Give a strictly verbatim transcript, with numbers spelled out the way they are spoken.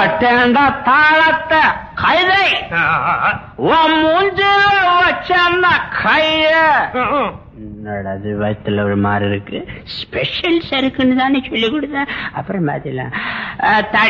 தட்டேண்டா தாளத்தை கைதை உன் மூஞ்சில வச்ச கைய. அது வயத்துல ஒரு மாதிரி இருக்கு. ஸ்பெஷல் சருக்குன்னு தானே சொல்லி கொடுத்தேன். அப்புறம் பாத்தீங்களா